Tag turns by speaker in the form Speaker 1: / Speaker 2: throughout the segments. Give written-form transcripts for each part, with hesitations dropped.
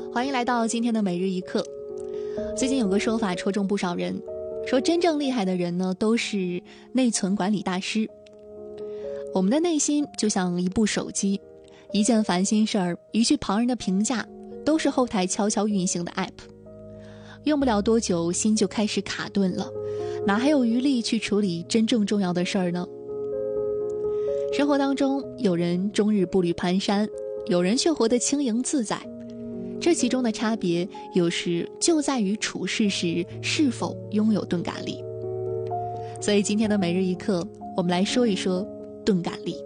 Speaker 1: 欢迎来到今天的每日一课。最近有个说法戳中不少人，说真正厉害的人呢，都是内存管理大师。我们的内心就像一部手机，一件烦心事儿，一句旁人的评价，都是后台悄悄运行的 app。用不了多久，心就开始卡顿了，哪还有余力去处理真正重要的事儿呢？生活当中，有人终日步履蹒跚，有人却活得轻盈自在。这其中的差别，有时就在于处事时是否拥有钝感力。所以今天的每日一课，我们来说一说钝感力。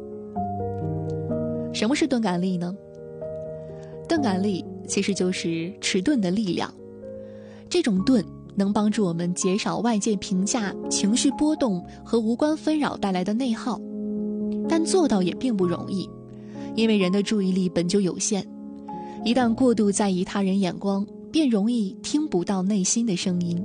Speaker 1: 什么是钝感力呢？钝感力其实就是迟钝的力量。这种钝能帮助我们减少外界评价、情绪波动和无关纷扰带来的内耗，但做到也并不容易，因为人的注意力本就有限，一旦过度在意他人眼光，便容易听不到内心的声音。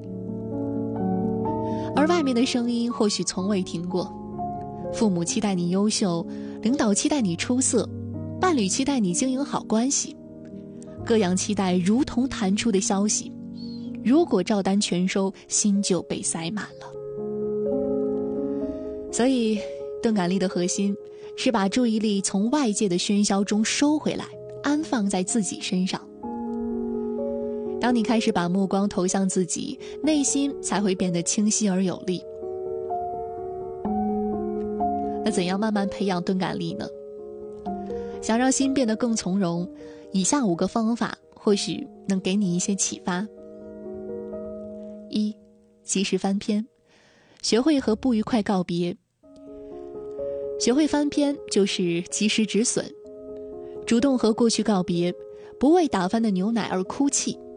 Speaker 1: 而外面的声音或许从未停过，父母期待你优秀，领导期待你出色，伴侣期待你经营好关系，各样期待如同弹出的消息，如果照单全收，心就被塞满了。所以钝感力的核心是把注意力从外界的喧嚣中收回来，安放在自己身上。当你开始把目光投向自己，内心才会变得清晰而有力。那怎样慢慢培养钝感力呢？想让心变得更从容，以下5个方法或许能给你一些启发。1. 及时翻篇，学会和不愉快告别。学会翻篇就是及时止损，主动和过去告别，不为打翻的牛奶而哭泣，